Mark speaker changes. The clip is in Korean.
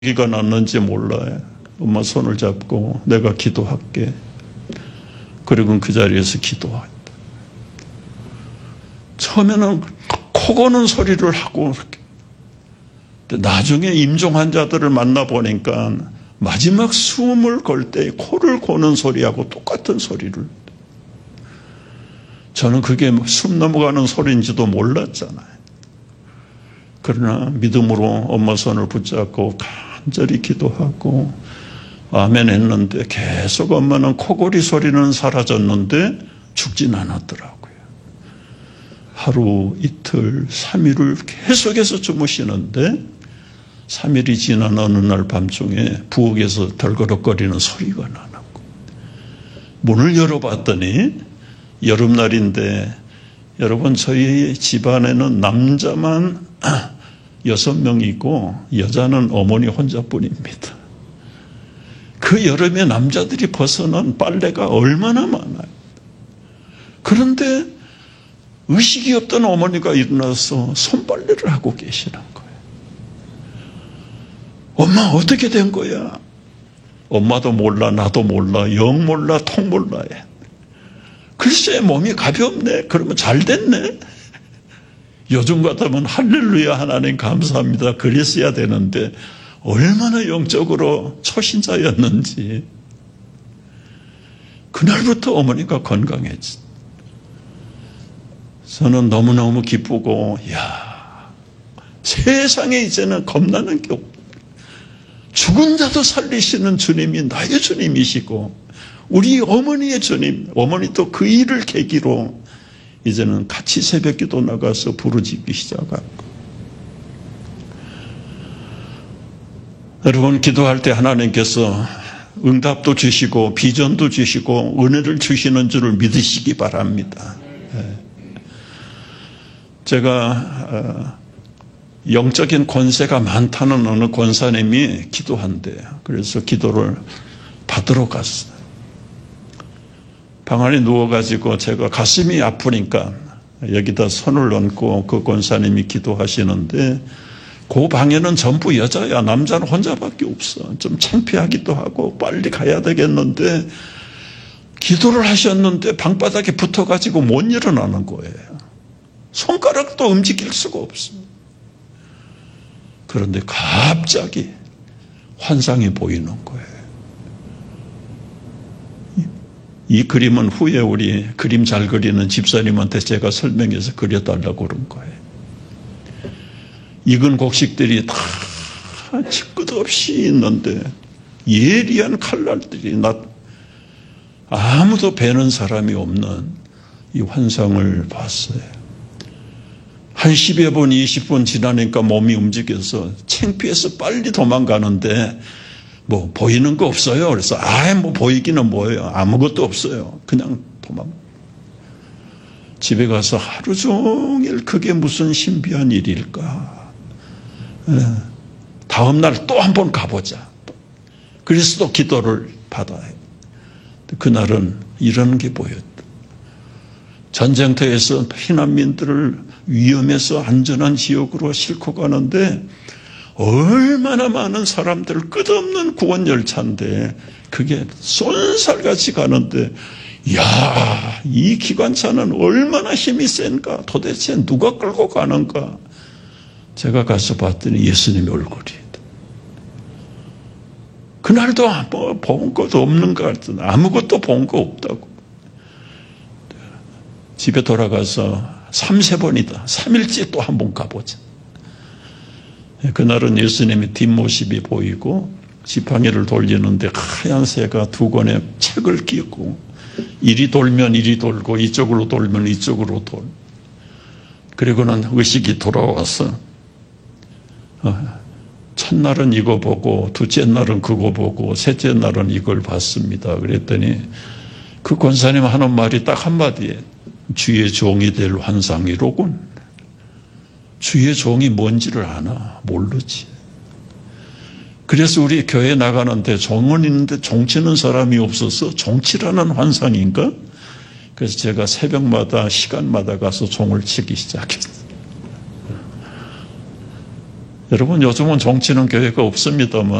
Speaker 1: 기가 났는지 몰라요. 엄마 손을 잡고 내가 기도할게. 그리고 그 자리에서 기도했다. 처음에는 코 고는 소리를 하고, 나중에 임종 환자들을 만나보니까 마지막 숨을 걸 때 코를 고는 소리하고 똑같은 소리를. 저는 그게 숨 넘어가는 소리인지도 몰랐잖아요. 그러나 믿음으로 엄마 손을 붙잡고 간절히 기도하고 아멘 했는데 계속 엄마는 코골이 소리는 사라졌는데 죽진 않았더라고요. 하루, 이틀, 3일을 계속해서 주무시는데 3일이 지난 어느 날 밤중에 부엌에서 덜거덕거리는 소리가 나고 문을 열어봤더니 여름날인데 여러분 저희 집안에는 남자만 6명이고 여자는 어머니 혼자뿐입니다. 그 여름에 남자들이 벗어난 빨래가 얼마나 많아요. 그런데 의식이 없던 어머니가 일어나서 손빨래를 하고 계시는 거예요. 엄마 어떻게 된 거야? 엄마도 몰라, 나도 몰라, 영 몰라, 통 몰라 해. 글쎄 몸이 가볍네. 그러면 잘 됐네. 요즘 같으면 할렐루야 하나님 감사합니다. 그랬어야 되는데 얼마나 영적으로 초신자였는지. 그날부터 어머니가 건강해지. 저는 너무너무 기쁘고 세상에 이제는 겁나는 게 없다. 죽은 자도 살리시는 주님이 나의 주님이시고 우리 어머니의 주님, 어머니도 그 일을 계기로 이제는 같이 새벽기도 나가서 부르짖기 시작하고. 여러분 기도할 때 하나님께서 응답도 주시고 비전도 주시고 은혜를 주시는 줄을 믿으시기 바랍니다. 제가 영적인 권세가 많다는 어느 권사님이 기도한대요. 그래서 기도를 받으러 갔어요. 방 안에 누워가지고 제가 가슴이 아프니까 여기다 손을 얹고 그 권사님이 기도하시는데 그 방에는 전부 여자야. 남자는 혼자밖에 없어. 좀 창피하기도 하고 빨리 가야 되겠는데 기도를 하셨는데 방바닥에 붙어가지고 못 일어나는 거예요. 손가락도 움직일 수가 없어요. 그런데 갑자기 환상이 보이는 거예요. 이 그림은 후에 우리 그림 잘 그리는 집사님한테 제가 설명해서 그려달라고 그런 거예요. 익은 곡식들이 다 끝없이 있는데 예리한 칼날들이 아무도 베는 사람이 없는 이 환상을 봤어요. 한 10여 분, 20분 지나니까 몸이 움직여서 창피해서 빨리 도망가는데 뭐 보이는 거 없어요. 그래서 뭐 보이기는 뭐예요. 아무것도 없어요. 그냥 도망. 집에 가서 하루 종일 그게 무슨 신비한 일일까. 다음 날 또 한 번 가보자. 그래서 또 기도를 받아요. 그날은 이런 게 보였다. 전쟁터에서 피난민들을 위험해서 안전한 지역으로 싣고 가는데 얼마나 많은 사람들 끝없는 구원 열차인데 그게 쏜살같이 가는데 이 기관차는 얼마나 힘이 센가. 도대체 누가 끌고 가는가. 제가 가서 봤더니 예수님의 얼굴이. 그날도 뭐 본 것도 없는 것 같은 아무것도 본 거 없다고. 집에 돌아가서 3-4번이다. 3일째 또 한 번 가보자. 그날은 예수님의 뒷모습이 보이고 지팡이를 돌리는데 하얀 새가 2권의 책을 끼고 이리 돌면 이리 돌고 이쪽으로 돌면 이쪽으로 돌. 그리고는 의식이 돌아와서 첫날은 이거 보고 둘째 날은 그거 보고 셋째 날은 이걸 봤습니다. 그랬더니 그 권사님 하는 말이 딱 한마디에 주의 종이 될 환상이로군. 주의 종이 뭔지를 아나? 모르지. 그래서 우리 교회 나가는데 종은 있는데 종치는 사람이 없어서 종치라는 환상인가? 그래서 제가 새벽마다 시간마다 가서 종을 치기 시작했어요. 여러분, 요즘은 정치는 교회가 없습니다만